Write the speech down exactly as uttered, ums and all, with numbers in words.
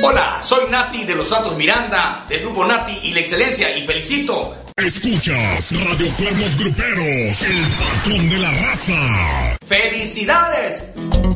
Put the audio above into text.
Hola, soy Nati de los Santos Miranda, del grupo Nati y la Excelencia, y felicito. Escuchas Radio Cuernos Gruperos, el patrón de la raza. ¡Felicidades!